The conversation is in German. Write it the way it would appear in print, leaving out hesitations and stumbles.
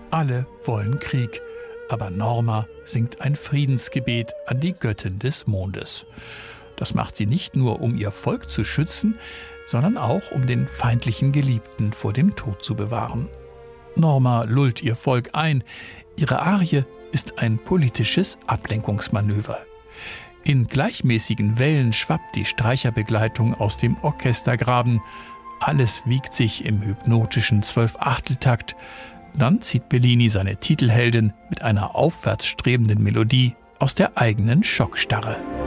Alle wollen Krieg, aber Norma singt ein Friedensgebet an die Göttin des Mondes. Das macht sie nicht nur, um ihr Volk zu schützen, sondern auch, um den feindlichen Geliebten vor dem Tod zu bewahren. Norma lullt ihr Volk ein. Ihre Arie ist ein politisches Ablenkungsmanöver. In gleichmäßigen Wellen schwappt die Streicherbegleitung aus dem Orchestergraben. Alles wiegt sich im hypnotischen 12/8-Takt. Dann zieht Bellini seine Titelheldin mit einer aufwärts strebenden Melodie aus der eigenen Schockstarre.